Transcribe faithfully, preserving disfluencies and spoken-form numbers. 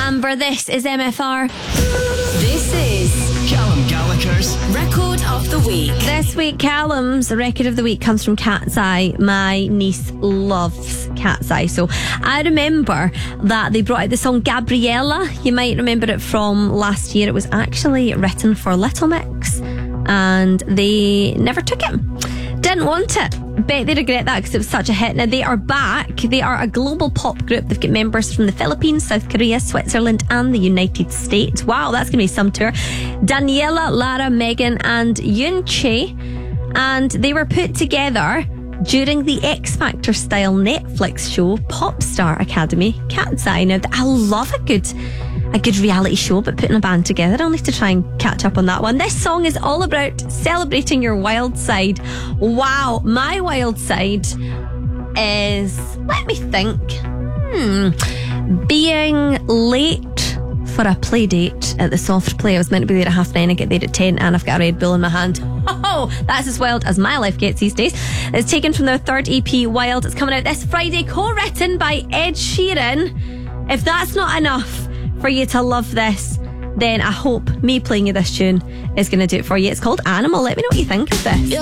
Amber, this is M F R. This is Callum Gallagher's Record of the Week. This week, Callum's record of the week comes from Cat's Eye. My niece loves Cat's Eye. So I remember that they brought out the song Gabriella. You might remember it from last year. It was actually written for Little Mix and they never took it. Didn't want it. Bet they regret that because it was such a hit. Now they are back. They are a global pop group. They've got members from the Philippines, South Korea, Switzerland and the United States. Wow, that's going to be some tour. Daniela, Lara, Megan and Yunche. And they were put together during the X Factor style Netflix show Popstar Academy Cat's Eye. Now I love a good a good reality show, but putting a band together, I'll need to try and catch up on that one. This song is all about celebrating your wild side. Wow, my wild side is, let me think, hmm, being late for a play date at the Soft Play. I was meant to be there at half nine, I get there at ten and I've got a Red Bull in my hand. Oh, that's as wild as my life gets these days. It's taken from their third E P, Wild. It's coming out this Friday, co-written by Ed Sheeran. If that's not enough for you to love this, then I hope me playing you this tune is going to do it for you. It's called Animal. Let me know what you think of this.